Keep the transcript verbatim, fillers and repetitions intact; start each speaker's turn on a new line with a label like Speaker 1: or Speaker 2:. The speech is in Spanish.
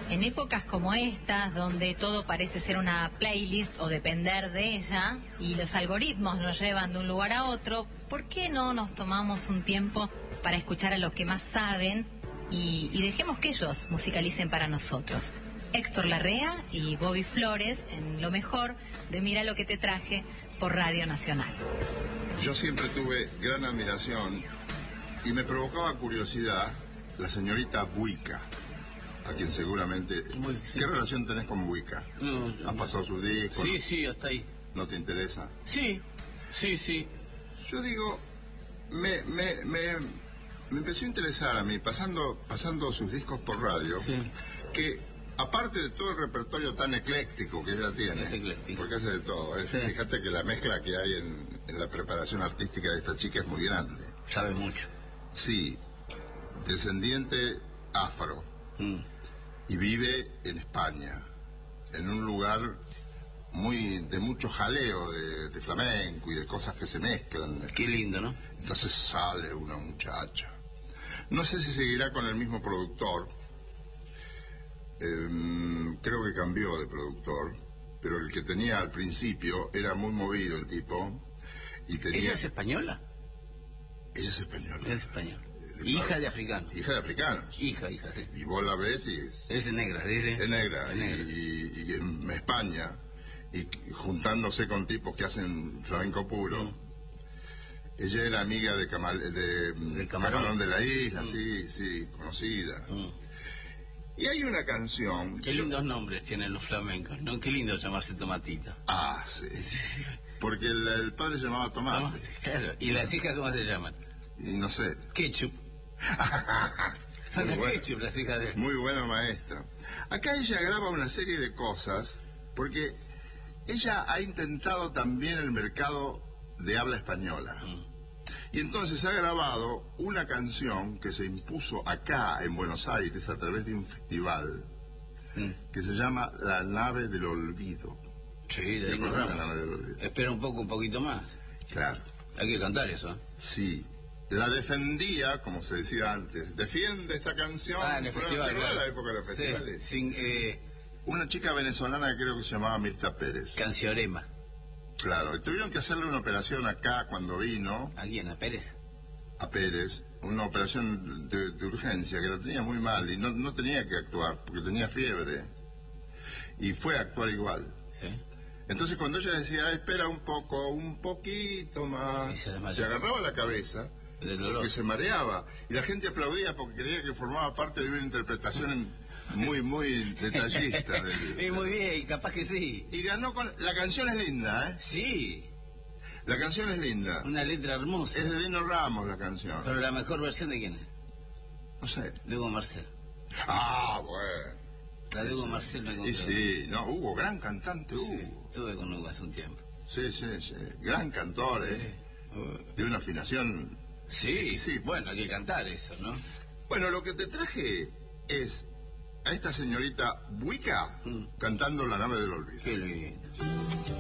Speaker 1: En épocas como estas, donde todo parece ser una playlist o depender de ella, y los algoritmos nos llevan de un lugar a otro, ¿por qué no nos tomamos un tiempo para escuchar a los que más saben y, y dejemos que ellos musicalicen para nosotros? Héctor Larrea y Bobby Flores en lo mejor de Mira lo que te traje por Radio Nacional.
Speaker 2: Yo siempre tuve gran admiración y me provocaba curiosidad la señorita Buica, a quien seguramente...
Speaker 3: Muy, sí.
Speaker 2: ¿Qué relación tenés con Buica?
Speaker 3: No, no,
Speaker 2: ¿Has pasado sus discos?
Speaker 3: Sí, sí, hasta ahí.
Speaker 2: ¿No te interesa?
Speaker 3: Sí, sí, sí.
Speaker 2: Yo digo, me, me, me, me empezó a interesar a mí, pasando, pasando sus discos por radio,
Speaker 3: Sí.
Speaker 2: que aparte de todo el repertorio tan ecléctico que ella tiene,
Speaker 3: Es ecléctico.
Speaker 2: porque hace de todo, ¿eh?
Speaker 3: Sí.
Speaker 2: Fíjate que la mezcla que hay en, en la preparación artística de esta chica es muy grande.
Speaker 3: Sabe mucho.
Speaker 2: Sí, descendiente afro,
Speaker 3: Mm.
Speaker 2: y vive en España, en un lugar muy de mucho jaleo de, de flamenco y de cosas que se mezclan.
Speaker 3: Qué lindo, ¿no?
Speaker 2: Entonces sale una muchacha. No sé si seguirá con el mismo productor. Eh, creo que cambió de productor, pero el que tenía al principio era muy movido el tipo. Y tenía...
Speaker 3: ¿Ella es española?
Speaker 2: Ella es española.
Speaker 3: Es española.
Speaker 2: De
Speaker 3: Hija
Speaker 2: padre-
Speaker 3: de africanos.
Speaker 2: Hija de africanos.
Speaker 3: Hija, hija, sí.
Speaker 2: Y vos la ves y es,
Speaker 3: Es negra, dice.
Speaker 2: es negra.
Speaker 3: Es
Speaker 2: Y,
Speaker 3: negra.
Speaker 2: y- y en España, y juntándose con tipos que hacen flamenco puro.
Speaker 3: Mm.
Speaker 2: Ella era amiga de, Camal, de
Speaker 3: Del Camarón.
Speaker 2: Camarón de la Isla,
Speaker 3: Mm.
Speaker 2: sí, sí, conocida.
Speaker 3: Mm.
Speaker 2: Y hay una canción...
Speaker 3: Qué
Speaker 2: yo-
Speaker 3: lindos nombres tienen los flamencos, ¿no? Qué lindo llamarse Tomatito.
Speaker 2: Ah, sí. Porque el, el padre se llamaba Tomate.
Speaker 3: Tomate, claro. ¿Y las hijas cómo se llaman?
Speaker 2: Y no sé.
Speaker 3: Ketchup. Son
Speaker 2: Muy
Speaker 3: las
Speaker 2: bueno.
Speaker 3: ketchup, las hijas de...
Speaker 2: Muy buena maestra. Acá ella graba una serie de cosas, porque ella ha intentado también el mercado de habla española.
Speaker 3: Mm.
Speaker 2: Y entonces ha grabado una canción que se impuso acá en Buenos Aires a través de un festival
Speaker 3: Mm.
Speaker 2: que se llama La Nave del Olvido.
Speaker 3: Sí, de
Speaker 2: ¿Te
Speaker 3: ahí nos
Speaker 2: acordás de La
Speaker 3: vamos.
Speaker 2: Nave del Olvido?
Speaker 3: Espera un poco, un poquito más.
Speaker 2: Claro,
Speaker 3: Hay que cantar eso, ¿eh?
Speaker 2: sí. La defendía, como se decía antes, defiende esta canción.
Speaker 3: Ah, en el
Speaker 2: Fue-
Speaker 3: festival,
Speaker 2: ¿te acordás
Speaker 3: claro.
Speaker 2: de la época de los
Speaker 3: Sí,
Speaker 2: festivales?
Speaker 3: sin eh,
Speaker 2: Una chica venezolana que creo que se llamaba Mirta Pérez.
Speaker 3: Canciorema.
Speaker 2: Claro, y tuvieron que hacerle una operación acá cuando vino
Speaker 3: ¿A quién? ¿A Pérez?
Speaker 2: a Pérez, una operación de, de urgencia, que la tenía muy mal y no, no tenía que actuar porque tenía fiebre. Y fue a actuar igual.
Speaker 3: Sí.
Speaker 2: Entonces cuando ella decía, espera un poco, un poquito más,
Speaker 3: Y se desmayó.
Speaker 2: se agarraba la cabeza
Speaker 3: Del dolor.
Speaker 2: porque se mareaba. Y la gente aplaudía porque creía que formaba parte de una interpretación muy, muy detallista. del-
Speaker 3: Y muy bien, capaz que sí.
Speaker 2: Y ganó con... La canción es linda, ¿eh?
Speaker 3: Sí,
Speaker 2: La canción es linda.
Speaker 3: una letra hermosa.
Speaker 2: Es de Dino Ramos la canción.
Speaker 3: Pero la mejor versión de quién es?
Speaker 2: No sé.
Speaker 3: De Hugo Marcel.
Speaker 2: Ah, bueno.
Speaker 3: La de Hugo Marcel me
Speaker 2: Y
Speaker 3: compró.
Speaker 2: sí, no, Hugo, gran cantante,
Speaker 3: Sí,
Speaker 2: Hugo.
Speaker 3: estuve con Hugo hace un tiempo.
Speaker 2: Sí, sí, sí. Gran cantor, ¿eh? De una afinación.
Speaker 3: Sí,
Speaker 2: Sí.
Speaker 3: bueno, hay que cantar eso, ¿no?
Speaker 2: Bueno, lo que te traje es a esta señorita Buica
Speaker 3: Mm.
Speaker 2: cantando La Nave del Olvido.
Speaker 3: Qué lindo.